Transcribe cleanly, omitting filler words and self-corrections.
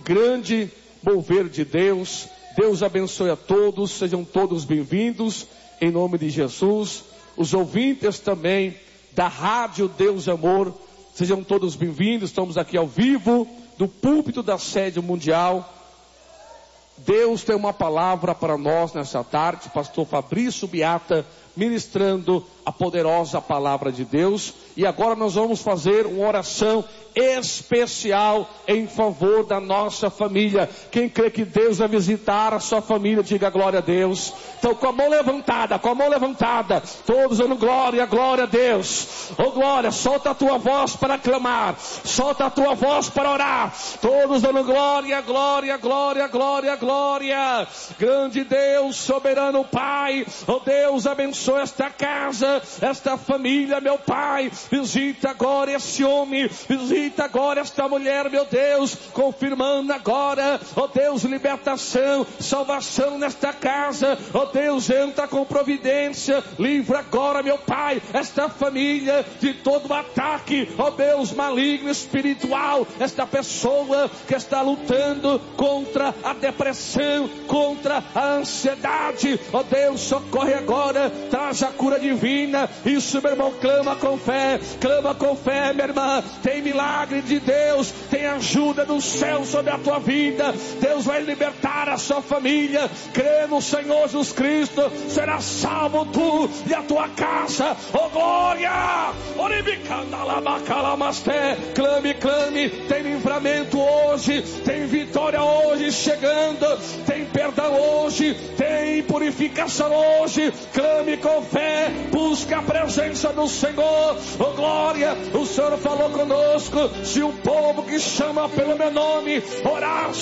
grande mover de Deus. Deus abençoe a todos, sejam todos bem-vindos, em nome de Jesus. Os ouvintes também da Rádio Deus Amor, sejam todos bem-vindos. Estamos aqui ao vivo, do púlpito da sede mundial. Deus tem uma palavra para nós nessa tarde, pastor Fabrício Beata, ministrando a poderosa palavra de Deus. E agora nós vamos fazer uma oração especial em favor da nossa família. Quem crê que Deus vai visitar a sua família, diga glória a Deus. Então com a mão levantada, todos dando glória, glória a Deus. Oh glória, solta a tua voz para clamar, solta a tua voz para orar, todos dando glória, glória, glória, glória, glória. Grande Deus, soberano Pai, oh Deus, abençoa esta casa, esta família, meu Pai. Visita agora esse homem, visita agora esta mulher, meu Deus, confirmando agora, ó Deus, libertação, salvação nesta casa, ó Deus, entra com providência, livra agora, meu Pai, esta família de todo ataque, ó Deus, maligno, espiritual, esta pessoa que está lutando contra a depressão, contra a ansiedade, ó Deus, socorre agora, traz a cura divina. Isso, meu irmão, clama com fé, minha irmã, tem milagre de Deus, tem ajuda do céu sobre a tua vida. Deus vai libertar a sua família. Crê no Senhor Jesus Cristo, será salvo tu e a tua casa. Oh glória! Clame, tem livramento hoje, tem vitória hoje chegando, tem perdão hoje, tem purificação hoje. Clame com fé, busca a presença do Senhor. Oh glória, o Senhor falou conosco, se o povo que chama pelo meu nome orar